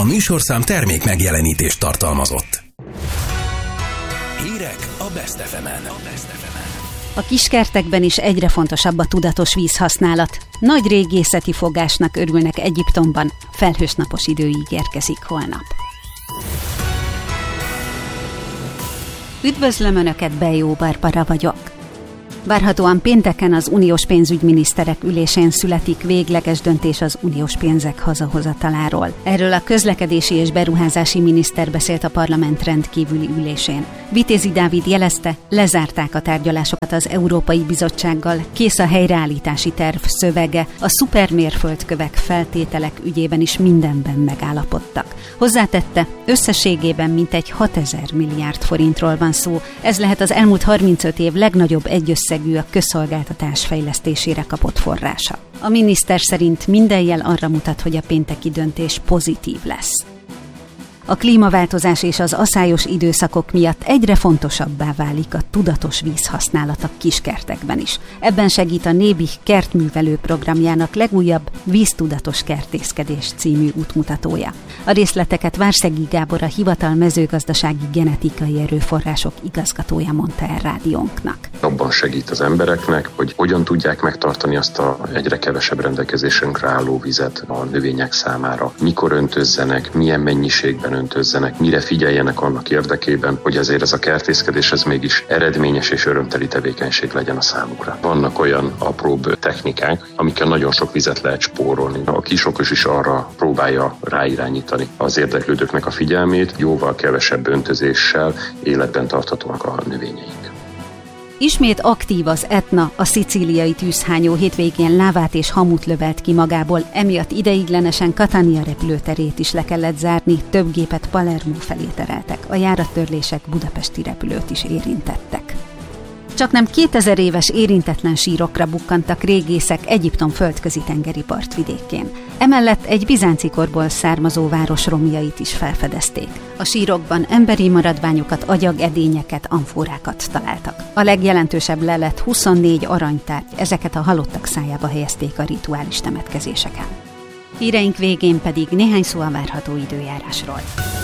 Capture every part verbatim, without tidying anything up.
műsorszám termék megjelenítést tartalmazott. Hírek a Best ef emen. A kiskertekben is egyre fontosabb a tudatos vízhasználat. Nagy régészeti fogásnak örülnek Egyiptomban, felhős napos idő ígérkezik holnap. Üdvözlöm Önöket, Bejó Barbara vagyok. Várhatóan pénteken az uniós pénzügyminiszterek ülésén születik végleges döntés az uniós pénzek hazahozataláról. Erről a közlekedési és beruházási miniszter beszélt a parlament rendkívüli ülésén. Vitézi Dávid jelezte, lezárták a tárgyalásokat az Európai Bizottsággal, kész a helyreállítási terv szövege, a szupermérföldkövek feltételek ügyében is mindenben megállapodtak. Hozzátette, összességében mintegy hatezer milliárd forintról van szó, ez lehet az elmúlt harmincöt év legnagyobb egyösszegű a közszolgáltatás fejlesztésére kapott forrása. A miniszter szerint minden jel arra mutat, hogy a pénteki döntés pozitív lesz. A klímaváltozás és az aszályos időszakok miatt egyre fontosabbá válik a tudatos vízhasználat a kiskertekben is. Ebben segít a Nébih kertművelő programjának legújabb Víztudatos kertészkedés című útmutatója. A részleteket Várszegi Gábor, a hivatal mezőgazdasági genetikai erőforrások igazgatója mondta el rádiónknak. Abban segít az embereknek, hogy hogyan tudják megtartani azt a egyre kevesebb rendelkezésünkre álló vizet a növények számára, mikor öntözzenek, milyen mennyiségben öntözzenek, mire figyeljenek annak érdekében, hogy azért ez a kertészkedés ez mégis eredményes és örömteli tevékenység legyen a számukra. Vannak olyan apróbb technikák, amikkel nagyon sok vizet lehet spórolni. A kisokos is arra próbálja ráirányítani az érdeklődőknek a figyelmét, jóval kevesebb öntözéssel életben tarthatóak a növényeink. Ismét aktív az Etna, a szicíliai tűzhányó hétvégén lávát és hamut lövelt ki magából, emiatt ideiglenesen Catania repülőterét is le kellett zárni, több gépet Palermo felé tereltek, a járattörlések budapesti repülőt is érintettek. Csaknem kétezer éves érintetlen sírokra bukkantak régészek Egyiptom földközi tengeri partvidékén. Emellett egy bizánci korból származó város romjait is felfedezték. A sírokban emberi maradványokat, agyagedényeket, amfórákat találtak. A legjelentősebb lelet huszonnégy aranytárgy, ezeket a halottak szájába helyezték a rituális temetkezéseken. Híreink végén pedig néhány szó a várható időjárásról.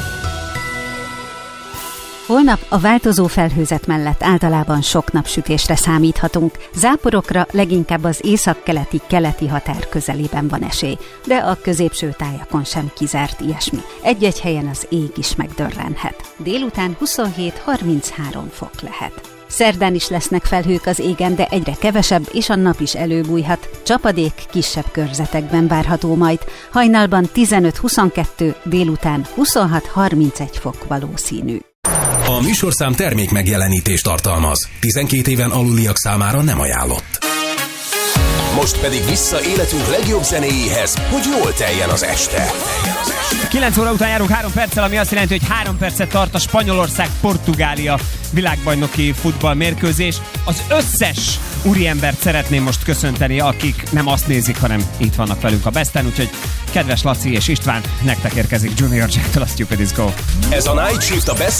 Holnap a változó felhőzet mellett általában sok napsütésre számíthatunk. Záporokra leginkább az északkeleti keleti határ közelében van esély, de a középső tájakon sem kizárt ilyesmi. Egy-egy helyen az ég is megdörrenhet. Délután huszonhét harminchárom fok lehet. Szerdán is lesznek felhők az égen, de egyre kevesebb, és a nap is előbújhat. Csapadék kisebb körzetekben várható majd. Hajnalban tizenöt huszonkettő, délután huszonhat harmincegy fok valószínű. A műsorszám termék megjelenítést tartalmaz. tizenkét éven aluliak számára nem ajánlott. Most pedig vissza életünk legjobb zenéjéhez, hogy jól teljen az este. kilenc óra után járunk három perccel, ami azt jelenti, hogy három percet tart a Spanyolország-Portugália világbajnoki futballmérkőzés. Az összes úriembert szeretném most köszönteni, akik nem azt nézik, hanem itt vannak velünk a Besten, úgyhogy kedves Laci és István, nektek érkezik Junior Jacktől a Stupid Is Go. Ez a Night Shift a Best